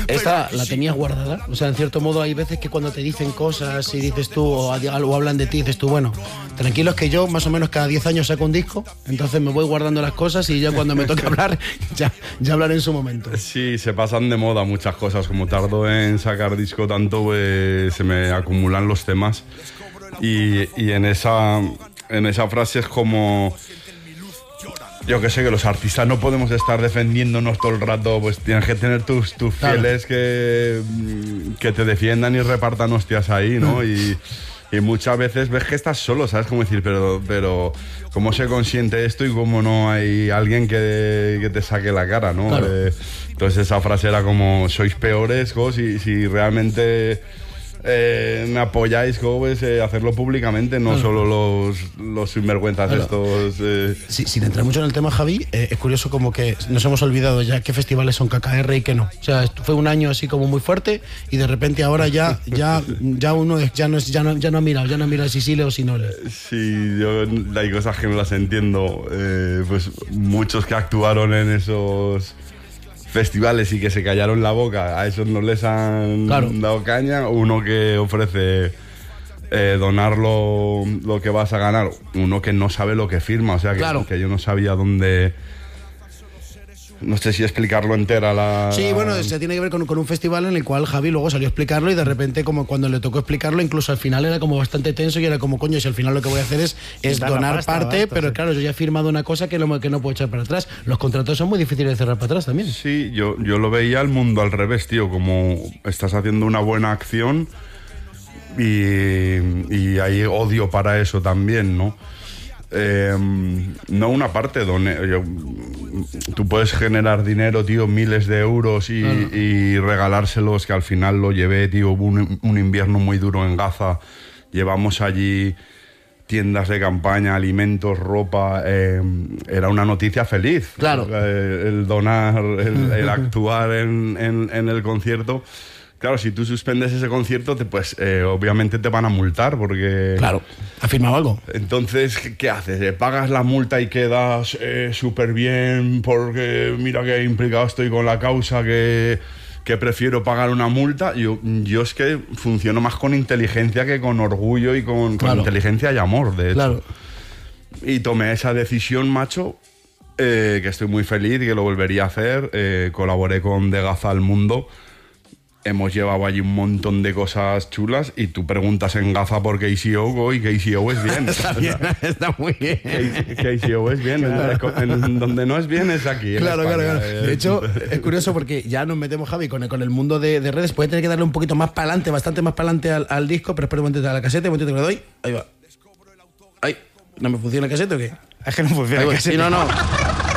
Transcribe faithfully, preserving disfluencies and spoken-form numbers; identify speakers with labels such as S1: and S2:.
S1: esta la tenías guardada. O sea, en cierto modo hay veces que cuando te dicen cosas y dices tú, o, o hablan de ti, dices tú, bueno, tranquilos que yo más o menos cada diez años saco un disco, entonces me voy guardando las cosas y ya cuando me toque hablar, ya, ya hablaré en su momento.
S2: Sí, se pasan de moda muchas cosas. Como tardo en sacar disco tanto, pues, se me acumulan los temas. Y, y en, esa, en esa frase es como... Yo que sé, que los artistas no podemos estar defendiéndonos todo el rato, pues tienes que tener tus, tus fieles claro. que, que te defiendan y repartan hostias ahí, ¿no? Y, y muchas veces ves que estás solo, ¿sabes? Como decir, pero, pero ¿cómo se consiente esto y cómo no hay alguien que, que te saque la cara, ¿no?
S1: Claro.
S2: Eh, entonces esa frase era como, sois peores, ¿no? si, si realmente... Eh, me apoyáis, pues, eh, hacerlo públicamente, no claro. solo los, los sinvergüenzas claro. estos... Eh.
S1: Sí, sin entrar mucho en el tema, Javi, eh, es curioso como que nos hemos olvidado ya qué festivales son K K R y qué no. O sea, fue un año así como muy fuerte y de repente ahora ya ya, ya uno ya no, es, ya, no, ya no ha mirado, ya no mira si sí le o si no le.
S2: Sí, yo hay cosas que no las entiendo. Eh, pues muchos que actuaron en esos... festivales y que se callaron la boca, a esos no les han claro. dado caña. Uno que ofrece eh, donar lo, lo que vas a ganar, uno que no sabe lo que firma, o sea que,
S1: claro.
S2: que yo no sabía dónde... No sé si explicarlo entera la...
S1: Sí, bueno, se tiene que ver con, con un festival en el cual Javi luego salió a explicarlo y de repente como cuando le tocó explicarlo, incluso al final era como bastante tenso y era como, coño, si al final lo que voy a hacer es, es donar pasta, parte, esto, pero sí. claro, yo ya he firmado una cosa que no, que no puedo echar para atrás. Los contratos son muy difíciles de cerrar para atrás también.
S2: Sí, yo, yo lo veía el mundo al revés, tío, como estás haciendo una buena acción y, y hay odio para eso también, ¿no? Eh, no una parte donde yo, tú puedes generar dinero, tío, miles de euros y, claro. y regalárselos, que al final lo llevé, tío, un, un invierno muy duro en Gaza, llevamos allí tiendas de campaña, alimentos, ropa, eh, era una noticia feliz,
S1: claro.
S2: eh, el donar, el, el actuar en, en, en el concierto. Claro, si tú suspendes ese concierto, te, pues eh, obviamente te van a multar porque...
S1: Claro, ¿ha firmado algo?
S2: Entonces, ¿qué haces? ¿Pagas la multa y quedas eh, súper bien porque mira que implicado estoy con la causa, que, que prefiero pagar una multa? Yo, yo es que funciono más con inteligencia que con orgullo y con,
S1: claro.
S2: con inteligencia y amor, de hecho.
S1: Claro.
S2: Y tomé esa decisión, macho, eh, que estoy muy feliz y que lo volvería a hacer. Eh, colaboré con De Gaza al Mundo. Hemos llevado allí un montón de cosas chulas y tú preguntas en Gaza por K C O y K C O es bien.
S1: Está bien, está muy bien.
S2: K C O es bien, en, en, donde no es bien es aquí.
S1: Claro, claro, claro. De hecho, es curioso porque ya nos metemos, Javi, con el, con el mundo de, de redes. Puede tener que darle un poquito más para adelante, bastante más para adelante al, al disco, pero espera un momentito a la caseta, un momentito que le doy. Ahí va. Ay, ¿no me funciona el casete o qué?
S3: Es que no funciona el casete.
S1: Sí, no, no.